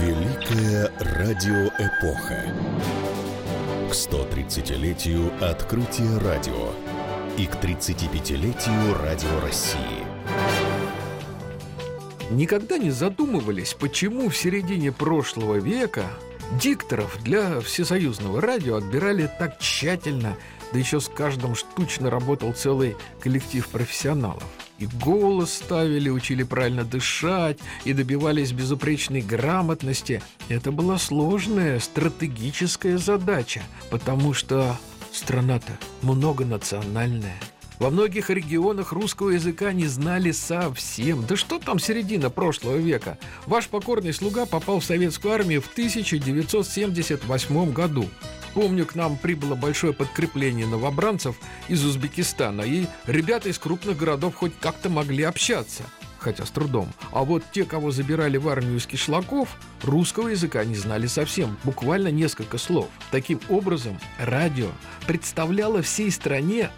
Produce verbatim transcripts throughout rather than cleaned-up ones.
Великая радиоэпоха. К сто тридцатилетию открытия радио и к тридцатипятилетию Радио России. Никогда не задумывались, почему в середине прошлого века дикторов для всесоюзного радио отбирали так тщательно, да еще с каждым штучно работал целый коллектив профессионалов. И голос ставили, учили правильно дышать и добивались безупречной грамотности. Это была сложная стратегическая задача, потому что страна-то многонациональная. Во многих регионах русского языка не знали совсем. Да что там середина прошлого века? Ваш покорный слуга попал в советскую армию в тысяча девятьсот семьдесят восьмом году. Помню, к нам прибыло большое подкрепление новобранцев из Узбекистана, и ребята из крупных городов хоть как-то могли общаться, хотя с трудом. А вот те, кого забирали в армию из кишлаков, русского языка не знали совсем, буквально несколько слов. Таким образом, радио представляло всей стране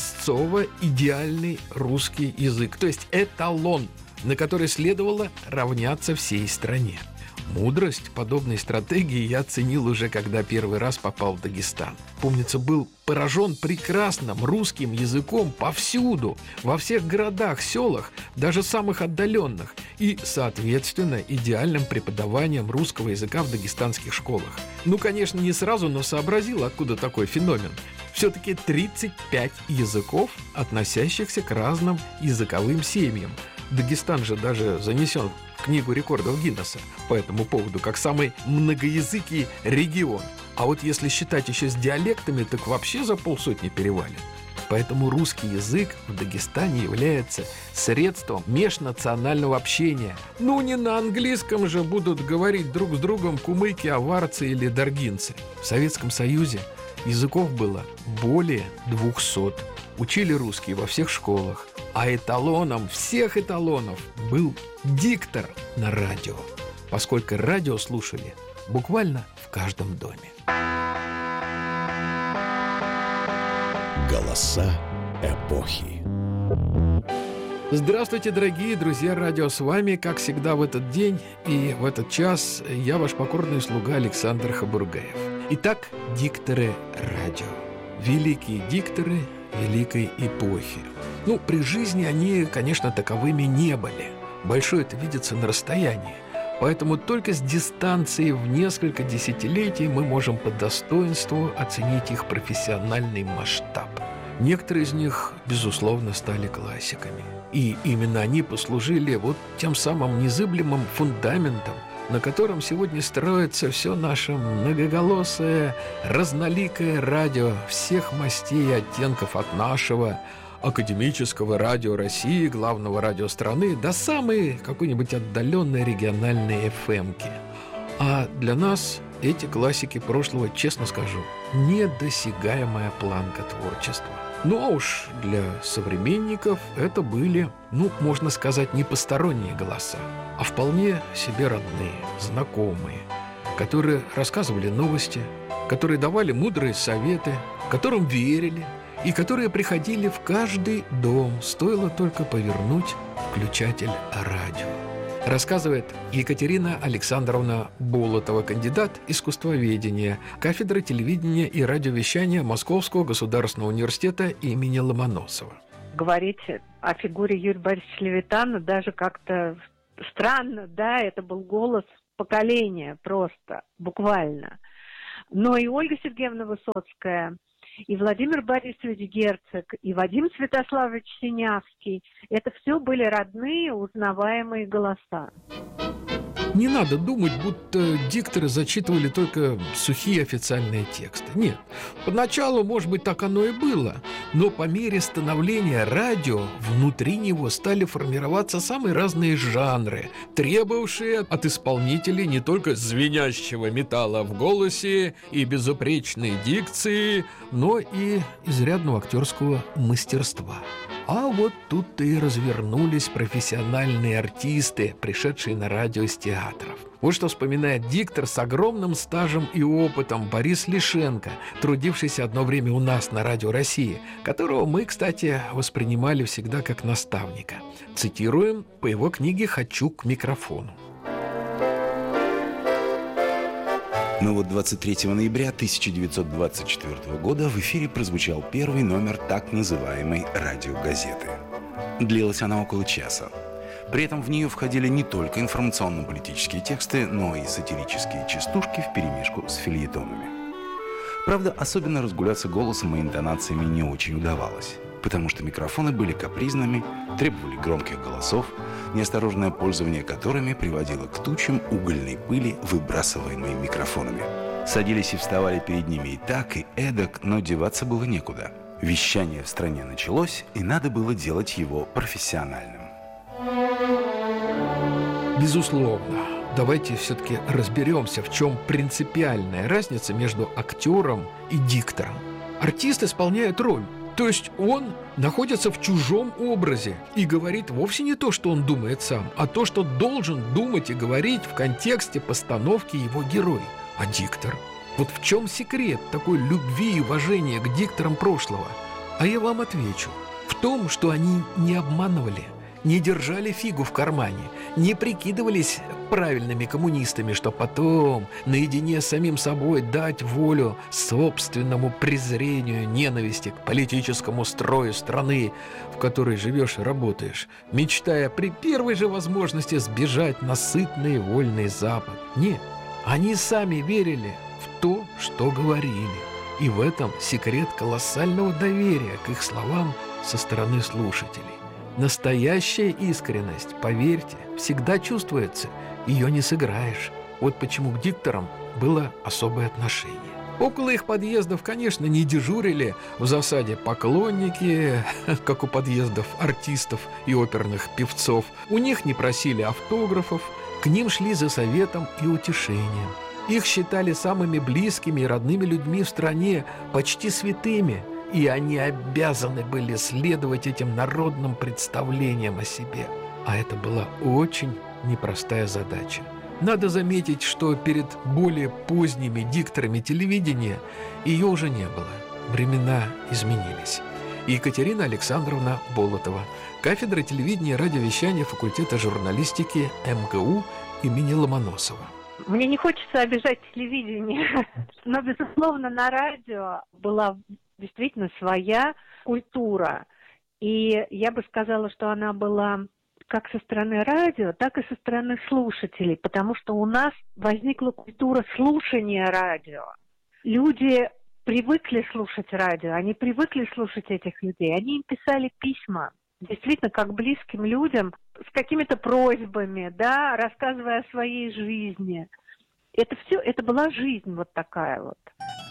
образцово-идеальный русский язык, то есть эталон, на который следовало равняться всей стране. Мудрость подобной стратегии я оценил уже, когда первый раз попал в Дагестан. Помнится, был поражен прекрасным русским языком повсюду, во всех городах, селах, даже самых отдаленных, и, соответственно, идеальным преподаванием русского языка в дагестанских школах. Ну, конечно, не сразу, но сообразил, откуда такой феномен. Все-таки тридцать пять языков, относящихся к разным языковым семьям. Дагестан же даже занесен в Книгу рекордов Гиннесса по этому поводу, как самый многоязыкий регион. А вот если считать еще с диалектами, так вообще за полсотни перевалит. Поэтому русский язык в Дагестане является средством межнационального общения. Ну, не на английском же будут говорить друг с другом кумыки, аварцы или даргинцы. В Советском Союзе языков было более двухсот. Учили русский во всех школах. А эталоном всех эталонов был диктор на радио, поскольку радио слушали буквально в каждом доме. Голоса эпохи. Здравствуйте, дорогие друзья радио, с вами, как всегда, в этот день и в этот час я, ваш покорный слуга Александр Хабургаев. Итак, дикторы радио. Великие дикторы великой эпохи. Ну, при жизни они, конечно, таковыми не были. Большое это видится на расстоянии. Поэтому только с дистанции в несколько десятилетий мы можем по достоинству оценить их профессиональный масштаб. Некоторые из них, безусловно, стали классиками. И именно они послужили вот тем самым незыблемым фундаментом, на котором сегодня строится все наше многоголосое, разноликое радио всех мастей и оттенков, от нашего академического радио России, главного радио страны, до самой какой-нибудь отдаленной региональной эф эм-ки. А для нас эти классики прошлого, честно скажу, недосягаемая планка творчества. Ну а уж для современников это были, ну, можно сказать, не посторонние голоса, а вполне себе родные, знакомые, которые рассказывали новости, которые давали мудрые советы, которым верили, и которые приходили в каждый дом, стоило только повернуть включатель радио. Рассказывает Екатерина Александровна Болотова, кандидат искусствоведения, кафедра телевидения и радиовещания Московского государственного университета имени Ломоносова. Говорить о фигуре Юрия Борисовича Левитана даже как-то странно, да, это был голос поколения просто, буквально. Но и Ольга Сергеевна Высоцкая, и Владимир Борисович Герцог, и Вадим Святославович Синявский – это все были родные, узнаваемые голоса. Не надо думать, будто дикторы зачитывали только сухие официальные тексты. Нет, поначалу, может быть, так оно и было, но по мере становления радио внутри него стали формироваться самые разные жанры, требовавшие от исполнителей не только звенящего металла в голосе и безупречной дикции, но и изрядного актерского мастерства. А вот тут-то и развернулись профессиональные артисты, пришедшие на радио из театров. Вот что вспоминает диктор с огромным стажем и опытом Борис Лишенко, трудившийся одно время у нас на Радио России, которого мы, кстати, воспринимали всегда как наставника. Цитируем по его книге «Хочу к микрофону». Но вот двадцать третьего ноября тысяча девятьсот двадцать четвёртого года в эфире прозвучал первый номер так называемой радиогазеты. Длилась она около часа. При этом в нее входили не только информационно-политические тексты, но и сатирические частушки вперемешку с фельетонами. Правда, особенно разгуляться голосом и интонациями не очень удавалось, потому что микрофоны были капризными, требовали громких голосов, неосторожное пользование которыми приводило к тучам угольной пыли, выбрасываемой микрофонами. Садились и вставали перед ними и так, и эдак, но деваться было некуда. Вещание в стране началось, и надо было делать его профессиональным. Безусловно. Давайте все-таки разберемся, в чем принципиальная разница между актером и диктором. Артист исполняет роль, то есть он находится в чужом образе и говорит вовсе не то, что он думает сам, а то, что должен думать и говорить в контексте постановки его герой. А диктор? Вот в чем секрет такой любви и уважения к дикторам прошлого? А я вам отвечу. В том, что они не обманывали, не держали фигу в кармане, не прикидывались правильными коммунистами, что потом наедине с самим собой дать волю собственному презрению, ненависти к политическому строю страны, в которой живешь и работаешь, мечтая при первой же возможности сбежать на сытный и вольный Запад. Нет, они сами верили в то, что говорили. И в этом секрет колоссального доверия к их словам со стороны слушателей. Настоящая искренность, поверьте, всегда чувствуется, ее не сыграешь. Вот почему к дикторам было особое отношение. Около их подъездов, конечно, не дежурили в засаде поклонники, как у подъездов артистов и оперных певцов. У них не просили автографов, к ним шли за советом и утешением. Их считали самыми близкими и родными людьми в стране, почти святыми. И они обязаны были следовать этим народным представлениям о себе. А это была очень непростая задача. Надо заметить, что перед более поздними дикторами телевидения ее уже не было. Времена изменились. Екатерина Александровна Болотова, кафедра телевидения и радиовещания факультета журналистики эм гэ у имени Ломоносова. Мне не хочется обижать телевидение, но, безусловно, на радио была действительно своя культура. И я бы сказала, что она была как со стороны радио, так и со стороны слушателей, потому что у нас возникла культура слушания радио. Люди привыкли слушать радио, они привыкли слушать этих людей, они им писали письма, действительно, как близким людям, с какими-то просьбами, да, рассказывая о своей жизни. Это все, это была жизнь вот такая вот.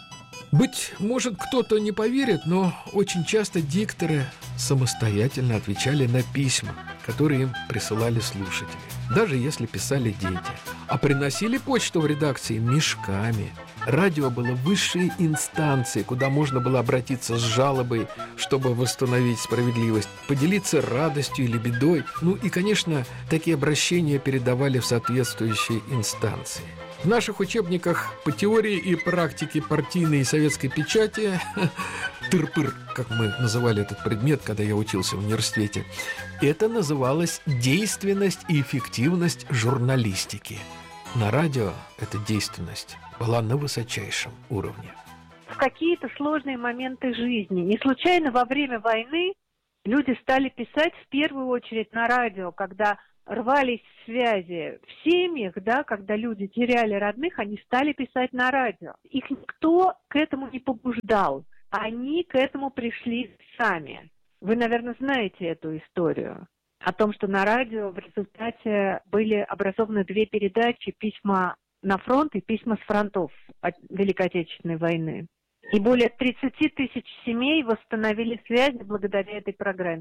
Быть может, кто-то не поверит, но очень часто дикторы самостоятельно отвечали на письма, которые им присылали слушатели, даже если писали дети. А приносили почту в редакции мешками. Радио было высшей инстанцией, куда можно было обратиться с жалобой, чтобы восстановить справедливость, поделиться радостью или бедой. Ну и, конечно, такие обращения передавали в соответствующие инстанции. В наших учебниках по теории и практике партийной и советской печати, тыр-пыр, как мы называли этот предмет, когда я учился в университете, это называлось действенность и эффективность журналистики. На радио эта действенность была на высочайшем уровне. В какие-то сложные моменты жизни, не случайно во время войны люди стали писать в первую очередь на радио, когда рвались связи в семьях, да, когда люди теряли родных, они стали писать на радио. Их никто к этому не побуждал. Они к этому пришли сами. Вы, наверное, знаете эту историю о том, что на радио в результате были образованы две передачи «Письма на фронт» и «Письма с фронтов» от Великой Отечественной войны. И более тридцать тысяч семей восстановили связи благодаря этой программе.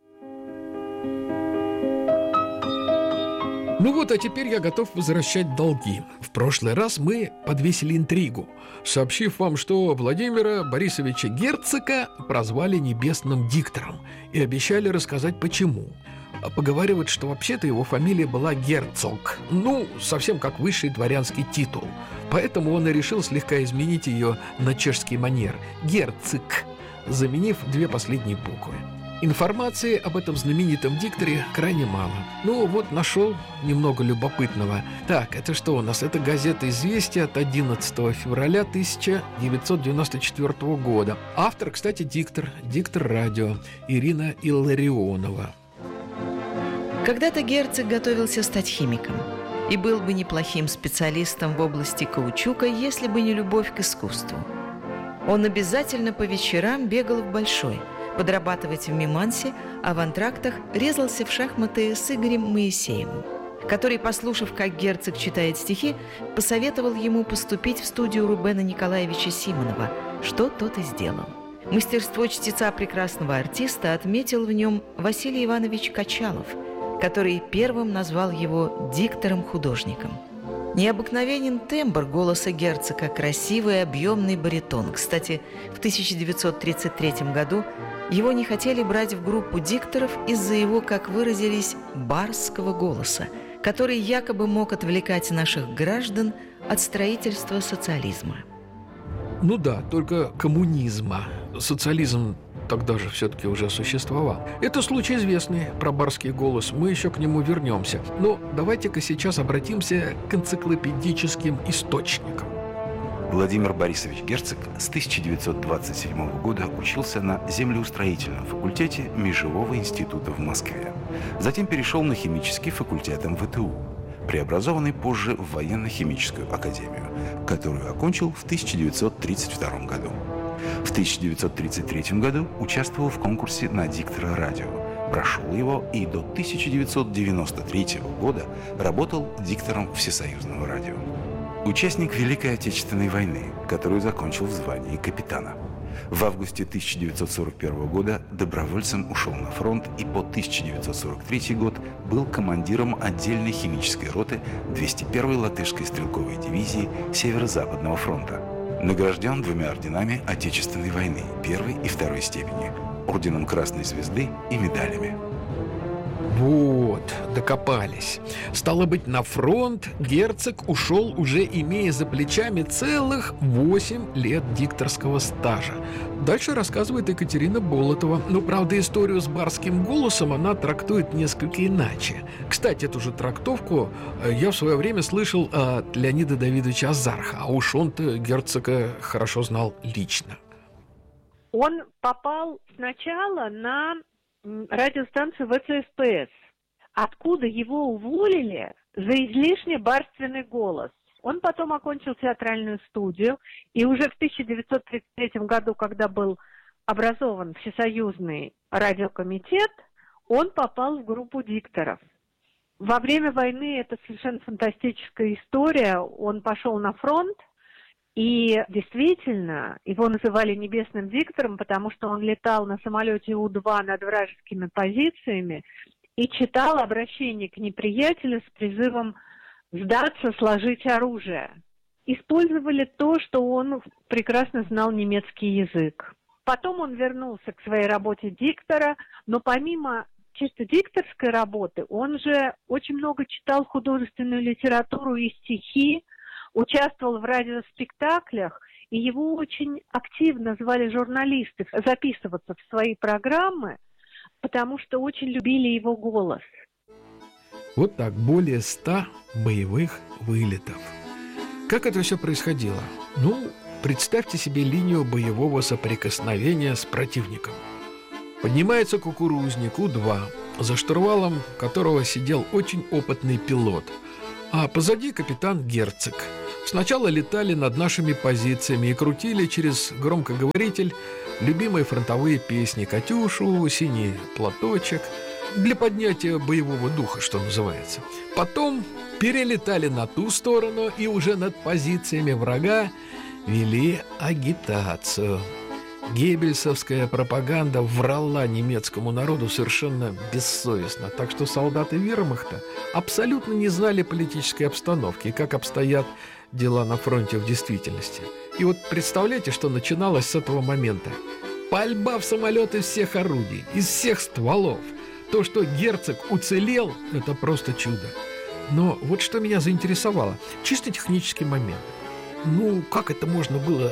Ну вот, а теперь я готов возвращать долги. В прошлый раз мы подвесили интригу, сообщив вам, что Владимира Борисовича Герцога прозвали небесным диктором и обещали рассказать почему. Поговаривают, что вообще-то его фамилия была Герцог, ну, совсем как высший дворянский титул. Поэтому он и решил слегка изменить ее на чешский манер – Герцог, заменив две последние буквы. Информации об этом знаменитом дикторе крайне мало. Ну, вот нашел немного любопытного. Так, это что у нас? Это газета «Известия» от одиннадцатого февраля тысяча девятьсот девяносто четвёртого года. Автор, кстати, диктор, диктор радио Ирина Илларионова. Когда-то Герцог готовился стать химиком и был бы неплохим специалистом в области каучука, если бы не любовь к искусству. Он обязательно по вечерам бегал в Большой, подрабатывать в Мимансе, а в антрактах резался в шахматы с Игорем Моисеевым, который, послушав, как Герцог читает стихи, посоветовал ему поступить в студию Рубена Николаевича Симонова, что тот и сделал. Мастерство чтеца прекрасного артиста отметил в нем Василий Иванович Качалов, который первым назвал его диктором-художником. Необыкновенен тембр голоса Герцога, красивый объемный баритон. Кстати, в тысяча девятьсот тридцать третьем году его не хотели брать в группу дикторов из-за его, как выразились, барского голоса, который якобы мог отвлекать наших граждан от строительства социализма. Ну да, только коммунизма. Социализм тогда же все-таки уже существовал. Это случай известный про барский голос. Мы еще к нему вернемся. Но давайте-ка сейчас обратимся к энциклопедическим источникам. Владимир Борисович Герцог с тысяча девятьсот двадцать седьмого года учился на землеустроительном факультете Межевого института в Москве. Затем перешел на химический факультет эм вэ тэ у, преобразованный позже в военно-химическую академию, которую окончил в тысяча девятьсот тридцать втором году. В тысяча девятьсот тридцать третьем году участвовал в конкурсе на диктора радио, прошел его и до тысяча девятьсот девяносто третьего года работал диктором Всесоюзного радио. Участник Великой Отечественной войны, которую закончил в звании капитана. В августе тысяча девятьсот сорок первого года добровольцем ушел на фронт и по тысяча девятьсот сорок третий год был командиром отдельной химической роты двести первой латышской стрелковой дивизии Северо-Западного фронта. Награжден двумя орденами Отечественной войны первой и второй степени, орденом Красной Звезды и медалями. Вот, докопались. Стало быть, на фронт Герцог ушел, уже имея за плечами целых восемь лет дикторского стажа. Дальше рассказывает Екатерина Болотова. Но, правда, историю с барским голосом она трактует несколько иначе. Кстати, эту же трактовку я в свое время слышал от Леонида Давидовича Азарха, а уж он-то Герцога хорошо знал лично. Он попал сначала на радиостанцию вэ цэ эс пэ эс, откуда его уволили за излишне барственный голос. Он потом окончил театральную студию, и уже в тысяча девятьсот тридцать третьем году, когда был образован Всесоюзный радиокомитет, он попал в группу дикторов. Во время войны это совершенно фантастическая история. Он пошел на фронт, и действительно, его называли небесным диктором, потому что он летал на самолете У два над вражескими позициями и читал обращение к неприятелю с призывом сдаться, сложить оружие. Использовали то, что он прекрасно знал немецкий язык. Потом он вернулся к своей работе диктора, но помимо чисто дикторской работы, он же очень много читал художественную литературу и стихи, участвовал в радиоспектаклях, и его очень активно звали журналисты записываться в свои программы, потому что очень любили его голос. Вот так, более ста боевых вылетов. Как это все происходило? Ну, представьте себе линию боевого соприкосновения с противником. Поднимается кукурузник У два, за штурвалом которого сидел очень опытный пилот, а позади капитан Герцог. Сначала летали над нашими позициями и крутили через громкоговоритель любимые фронтовые песни «Катюшу», «Синий платочек», для поднятия боевого духа, что называется. Потом перелетали на ту сторону и уже над позициями врага вели агитацию. Геббельсовская пропаганда врала немецкому народу совершенно бессовестно, так что солдаты вермахта абсолютно не знали политической обстановки и как обстоят дела на фронте в действительности. И вот представляете, что начиналось с этого момента. Пальба в самолеты всех орудий, из всех стволов. То, что Герцог уцелел, это просто чудо. Но вот что меня заинтересовало, чисто технический момент. Ну, как это можно было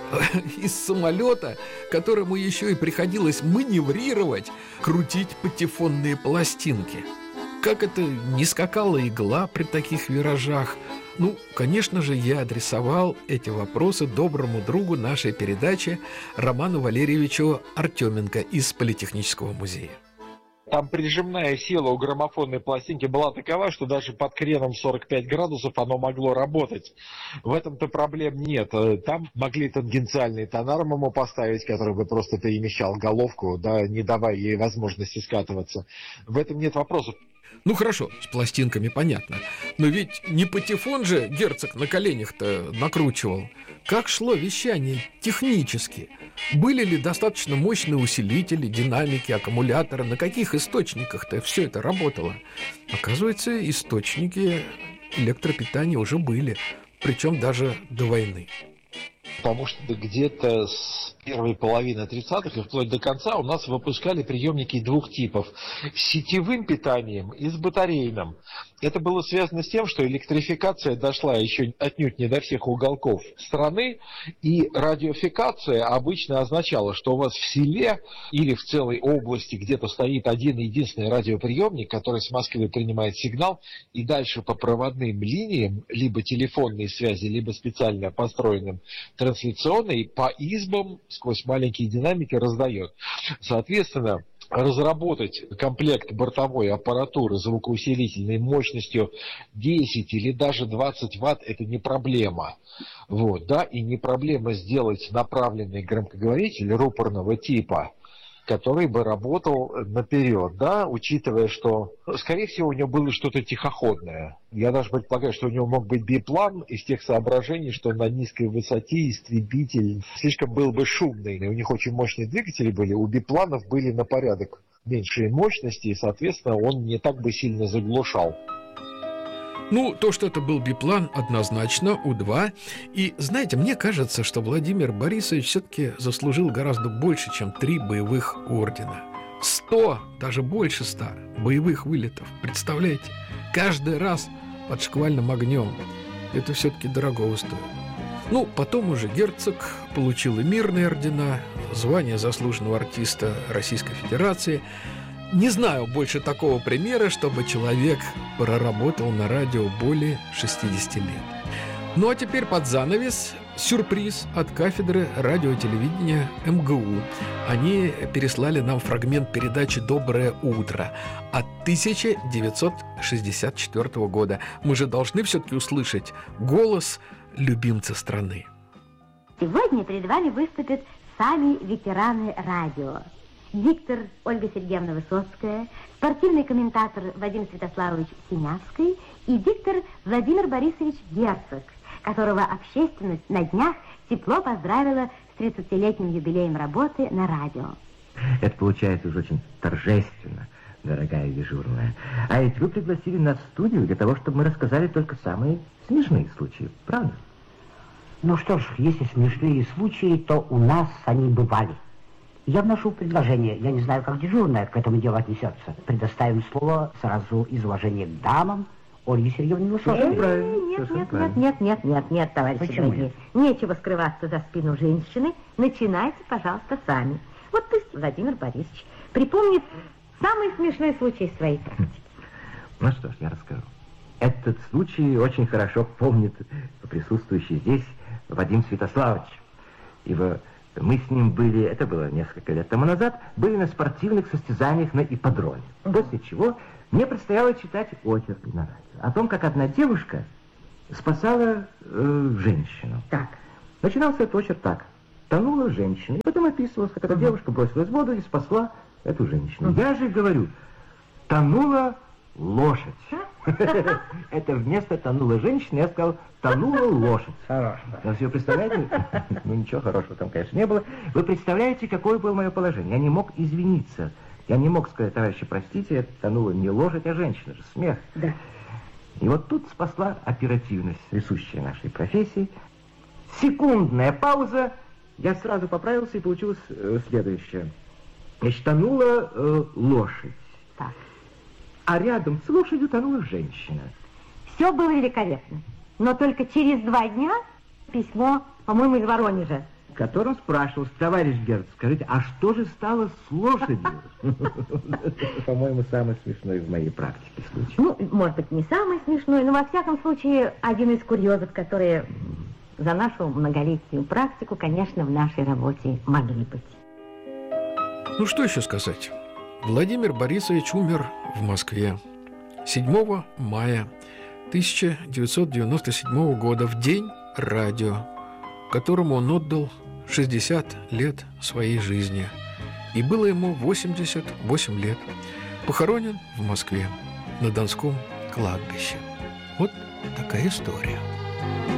из самолета, которому еще и приходилось маневрировать, крутить патефонные пластинки. Как это не скакала игла при таких виражах? Ну, конечно же, я адресовал эти вопросы доброму другу нашей передачи Роману Валерьевичу Артеменко из Политехнического музея. Там прижимная сила у граммофонной пластинки была такова, что даже под креном сорок пять градусов оно могло работать. В этом-то проблем нет. Там могли тангенциальный тонармому поставить, который бы просто перемещал головку, да, не давая ей возможности скатываться. В этом нет вопросов. Ну хорошо, с пластинками понятно. Но ведь не патефон же Герцог на коленях-то накручивал. Как шло вещание технически? Были ли достаточно мощные усилители, динамики, аккумуляторы? На каких источниках-то все это работало? Оказывается, источники электропитания уже были, причем даже до войны. Потому что где-то с первой половины тридцатых и вплоть до конца у нас выпускали приемники двух типов. С сетевым питанием и с батарейным. Это было связано с тем, что электрификация дошла еще отнюдь не до всех уголков страны, и радиофикация обычно означала, что у вас в селе или в целой области где-то стоит один единственный радиоприемник, который с Москвы принимает сигнал, и дальше по проводным линиям, либо телефонной связи, либо специально построенным трансляционной, по избам сквозь маленькие динамики раздает. Соответственно, разработать комплект бортовой аппаратуры звукоусилительной мощностью десять или даже двадцать ватт – это не проблема. Вот, да, и не проблема сделать направленный громкоговоритель рупорного типа, который бы работал наперед, да, учитывая, что, скорее всего, у него было что-то тихоходное. Я даже предполагаю, что у него мог быть биплан из тех соображений, что на низкой высоте истребитель слишком был бы шумный. И у них очень мощные двигатели были, у бипланов были на порядок меньшие мощности, и, соответственно, он не так бы сильно заглушал. Ну, то, что это был биплан, однозначно, У-два. И, знаете, мне кажется, что Владимир Борисович все-таки заслужил гораздо больше, чем три боевых ордена. Сто, даже больше ста боевых вылетов. Представляете? Каждый раз под шквальным огнем. Это все-таки дорого стоит. Ну, потом уже герцог получил и мирные ордена, звание заслуженного артиста Российской Федерации. Не знаю больше такого примера, чтобы человек проработал на радио более шестидесяти лет. Ну а теперь под занавес сюрприз от кафедры радио и телевидения эм гэ у. Они переслали нам фрагмент передачи «Доброе утро» от тысяча девятьсот шестьдесят четвёртого года. Мы же должны все-таки услышать голос любимца страны. Сегодня перед вами выступят сами ветераны радио. Диктор Ольга Сергеевна Высоцкая, спортивный комментатор Вадим Святославович Синявский и диктор Владимир Борисович Герцог, которого общественность на днях тепло поздравила с тридцатилетним юбилеем работы на радио. Это получается уже очень торжественно, дорогая дежурная. А ведь вы пригласили нас в студию для того, чтобы мы рассказали только самые смешные случаи, правда? Ну что ж, если смешные случаи, то у нас они бывали. Я вношу предложение, я не знаю, как дежурная к этому делу отнесется. Предоставим слово сразу из уважения к дамам Ольге Сергеевне Высоцкой. Нет, нет, нет, нет, нет, нет, нет, товарищи дорогие. Нечего скрываться за спину женщины. Начинайте, пожалуйста, сами. Вот пусть Владимир Борисович припомнит самый смешной случай из своей практики. Ну что ж, я расскажу. Этот случай очень хорошо помнит присутствующий здесь Вадим Святославович. Ибо мы с ним были, это было несколько лет тому назад, были на спортивных состязаниях на ипподроме. После чего мне предстояло читать очерк на радио о том, как одна девушка спасала э, женщину. Так. Начинался этот очерк так. Тонула женщина. И потом описывалось, как эта угу. девушка бросилась в воду и спасла эту женщину. Угу. Я же говорю, тонула лошадь. Это вместо тонула женщина, я сказал, тонула лошадь. Хорошо. Но все представляете? Ну ничего хорошего там, конечно, не было. Вы представляете, какое было мое положение? Я не мог извиниться. Я не мог сказать, товарищи, простите, это тонула не лошадь, а женщина же. Смех. Да. И вот тут спасла оперативность, присущая нашей профессии. Секундная пауза. Я сразу поправился, и получилось э, следующее. Значит, тонула э, лошадь. Так. А рядом с лошадью тонула женщина. Все было великолепно. Но только через два дня письмо, по-моему, из Воронежа. в котором спрашивался: товарищ Герц, скажите, а что же стало с лошадью? По-моему, самый смешной в моей практике случай. Ну, может быть, не самый смешной, но во всяком случае один из курьезов, которые за нашу многолетнюю практику, конечно, в нашей работе могли быть. Ну, что еще сказать? Владимир Борисович умер в Москве седьмого мая тысяча девятьсот девяносто седьмого года, в день радио, которому он отдал шестьдесят лет своей жизни. И было ему восемьдесят восемь лет. Похоронен в Москве на Донском кладбище. Вот такая история.